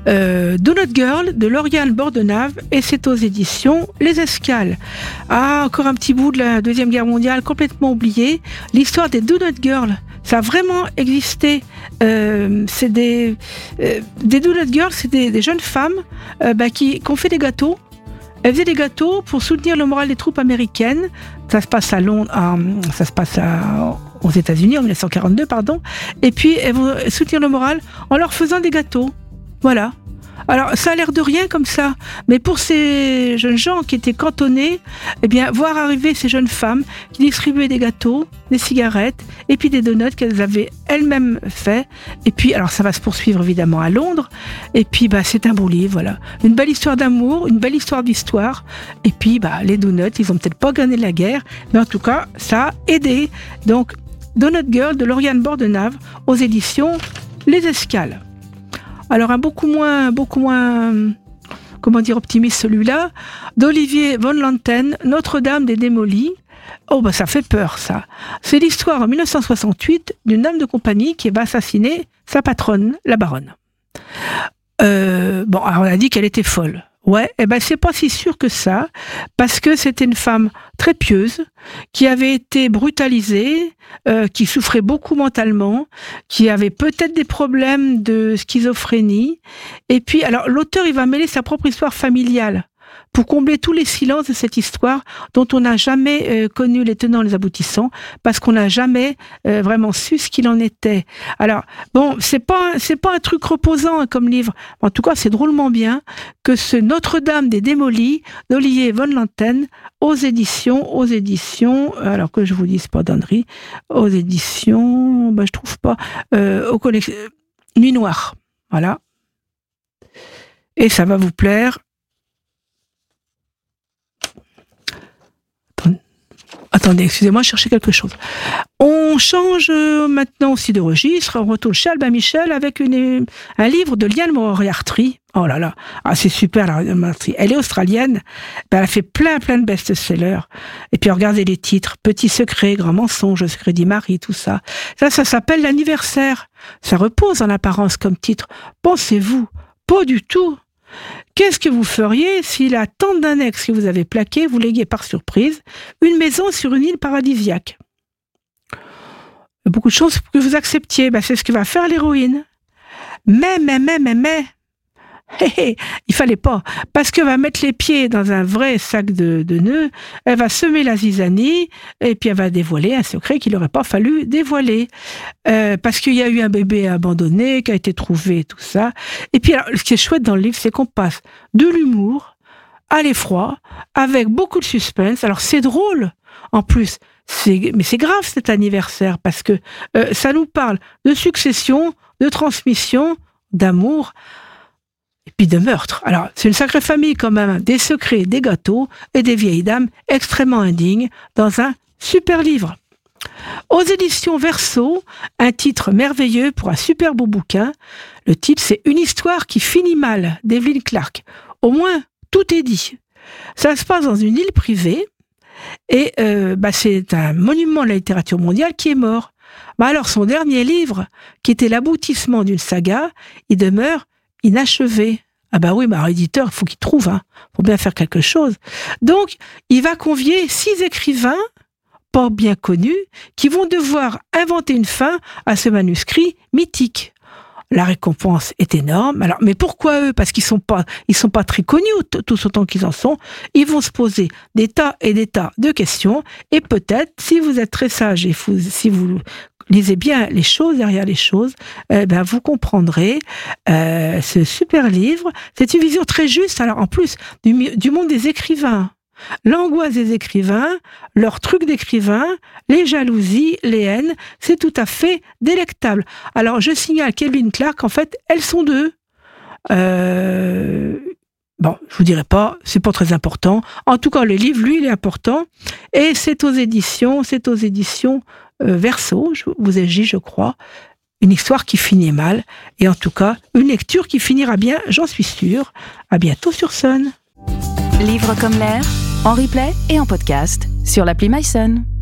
Donut Girl de Lauriane Bordenave et c'est aux éditions Les Escales. Ah, encore un petit bout de la Deuxième Guerre mondiale complètement oublié. L'histoire des Donut Girls, ça a vraiment existé. C'est des Donut Girls, c'est des jeunes femmes qui ont fait des gâteaux. Elles faisaient des gâteaux pour soutenir le moral des troupes américaines. Ça se passe à Londres, aux États-Unis en 1942, pardon. Et puis elles vont soutenir le moral en leur faisant des gâteaux. Voilà. Alors, ça a l'air de rien comme ça, mais pour ces jeunes gens qui étaient cantonnés, eh bien, voir arriver ces jeunes femmes qui distribuaient des gâteaux, des cigarettes, et puis des donuts qu'elles avaient elles-mêmes fait. Et puis, alors, ça va se poursuivre évidemment à Londres. Et puis, c'est un beau livre, voilà. Une belle histoire d'amour, une belle histoire d'histoire. Et puis, les donuts, ils ont peut-être pas gagné la guerre, mais en tout cas, ça a aidé. Donc, Donut Girl de Lauriane Bordenave aux éditions Les Escales. Alors un beaucoup moins, optimiste celui-là, d'Olivier von Lanten, Notre-Dame des Démolis. Oh ça fait peur ça. C'est l'histoire en 1968 d'une dame de compagnie qui va assassiner sa patronne, la baronne. Alors on a dit qu'elle était folle. Ouais, c'est pas si sûr que ça, parce que c'était une femme très pieuse, qui avait été brutalisée, qui souffrait beaucoup mentalement, qui avait peut-être des problèmes de schizophrénie. Et puis, alors, l'auteur, il va mêler sa propre histoire familiale pour combler tous les silences de cette histoire dont on n'a jamais connu les tenants et les aboutissants, parce qu'on n'a jamais vraiment su ce qu'il en était. Alors, c'est pas un truc reposant comme livre. En tout cas, c'est drôlement bien que ce Notre-Dame des Démolis d'Olivier von Lanten aux éditions, alors que je vous dise pas d'Andry, aux éditions, je trouve pas, aux collections Nuit Noire. Voilà. Et ça va vous plaire. Attendez, excusez-moi, je cherchais quelque chose. On change maintenant aussi de registre. On retourne chez Albin Michel avec un livre de Liane Moriarty. Oh là là, c'est super, Liane Moriarty. Elle est australienne. Elle a fait plein de best-sellers. Et puis regardez les titres. Petit secret, grand mensonge, secret d'Imari, tout ça. Ça s'appelle L'anniversaire. Ça repose en apparence comme titre. Pensez-vous? Pas du tout. Qu'est-ce que vous feriez si la tante d'un ex que vous avez plaqué vous léguait par surprise une maison sur une île paradisiaque? Beaucoup de choses pour que vous acceptiez. C'est ce que va faire l'héroïne. Mais, il fallait pas. Parce qu'elle va mettre les pieds dans un vrai sac de nœuds, elle va semer la zizanie, et puis elle va dévoiler un secret qu'il n'aurait pas fallu dévoiler. Parce qu'il y a eu un bébé abandonné qui a été trouvé, tout ça. Et puis, alors, ce qui est chouette dans le livre, c'est qu'on passe de l'humour à l'effroi, avec beaucoup de suspense. Alors, c'est drôle, en plus. Mais c'est grave, cet anniversaire, parce que ça nous parle de succession, de transmission, d'amour, et puis de meurtre. Alors, c'est une sacrée famille quand même, des secrets, des gâteaux et des vieilles dames extrêmement indignes dans un super livre. Aux éditions Verso, un titre merveilleux pour un super beau bouquin. Le titre, c'est Une histoire qui finit mal, d'Evelyn Clark. Au moins, tout est dit. Ça se passe dans une île privée et c'est un monument de la littérature mondiale qui est mort. Alors, son dernier livre, qui était l'aboutissement d'une saga, il demeure inachevé. Éditeur, il faut qu'il trouve, faut bien faire quelque chose. Donc, il va convier 6 écrivains, pas bien connus, qui vont devoir inventer une fin à ce manuscrit mythique. La récompense est énorme. Alors, mais pourquoi eux? Parce qu'ils sont pas très connus, tous autant qu'ils en sont. Ils vont se poser des tas et des tas de questions, et peut-être, si vous êtes très sage et si vous lisez bien les choses derrière les choses, vous comprendrez ce super livre. C'est une vision très juste, alors en plus, du monde des écrivains. L'angoisse des écrivains, leurs trucs d'écrivains, les jalousies, les haines, c'est tout à fait délectable. Alors, je signale qu'Evelyn Clark, en fait, elles sont deux. Je vous dirai pas, c'est pas très important. En tout cas, le livre, lui, il est important. Et c'est aux éditions Verso, je vous ai dit, je crois, une histoire qui finit mal. Et en tout cas, une lecture qui finira bien, j'en suis sûre. À bientôt sur Sun. Livre comme l'air, en replay et en podcast sur l'appli mySun.